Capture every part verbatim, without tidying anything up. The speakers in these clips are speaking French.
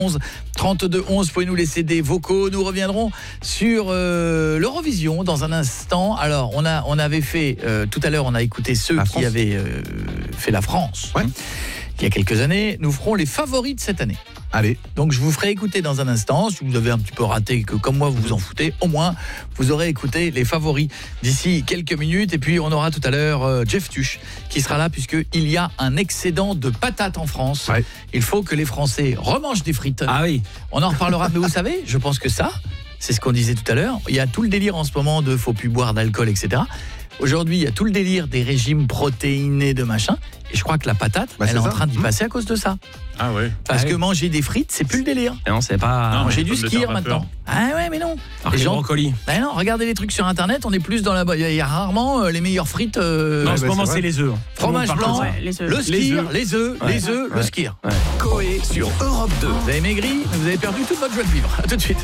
onze trente-deux onze, vous pouvez nous laisser des vocaux. Nous reviendrons sur euh, l'Eurovision dans un instant. Alors, on a on avait fait euh, tout à l'heure, on a écouté ceux la qui France. avaient euh, fait la France. Ouais. Hein, il y a quelques années, nous ferons les favoris de cette année. Allez. Donc je vous ferai écouter dans un instant. Si vous avez un petit peu raté, que comme moi vous vous en foutez, au moins vous aurez écouté les favoris d'ici quelques minutes. Et puis on aura tout à l'heure euh, Jeff Tuch qui sera là, puisqu'il y a un excédent de patates en France. Ouais. Il faut que les Français remangent des frites. Ah oui. On en reparlera, mais vous savez, je pense que ça, c'est ce qu'on disait tout à l'heure. Il y a tout le délire en ce moment de faut plus boire d'alcool, et cetera. Aujourd'hui, il y a tout le délire des régimes protéinés de machin. Et je crois que la patate, bah, elle est, est en ça. train d'y Mmh. passer à cause de ça. Ah ouais. Parce Ah que oui. manger des frites, c'est plus le délire. Et non, c'est pas Non, Manger mais du pommes de skir terre vapeur. maintenant. Ah ouais, mais non. Alors Les que gens- le brocoli. Ben non, regardez les trucs sur internet, on est plus dans la... Il y a rarement euh, les meilleures frites. euh, Non, en Ouais, ce bah, moment, c'est c'est vrai. les œufs. fromage Tout le monde blanc, parle de ça. Ouais, les œufs. le Les skir, œufs. les œufs, Ouais. les œufs, le Ouais. skir. Coé sur Europe deux. Vous avez maigri, vous avez perdu toute votre joie de vivre. À tout de suite.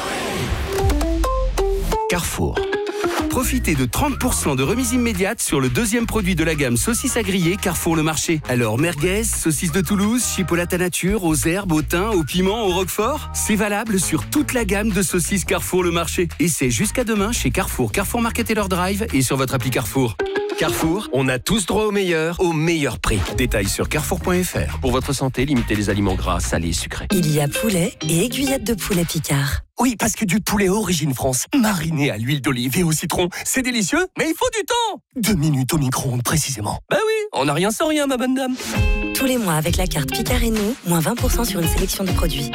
Carrefour. Profitez de trente pour cent de remise immédiate sur le deuxième produit de la gamme saucisses à griller Carrefour Le Marché. Alors merguez, saucisses de Toulouse, chipolata nature, aux herbes, au thym, au piment, au roquefort. C'est valable sur toute la gamme de saucisses Carrefour Le Marché. Et c'est jusqu'à demain chez Carrefour, Carrefour Market et leur drive et sur votre appli Carrefour. Carrefour, on a tous droit au meilleur, au meilleur prix. Détails sur carrefour point f r. Pour votre santé, limitez les aliments gras, salés et sucrés. Il y a poulet et aiguillettes de poulet Picard. Oui, parce que du poulet origine France, mariné à l'huile d'olive et au citron, c'est délicieux, mais il faut du temps. Deux minutes au micro-ondes précisément. Bah oui, on n'a rien sans rien, ma bonne dame. Tous les mois avec la carte Picard et nous, moins vingt pour cent sur une sélection de produits.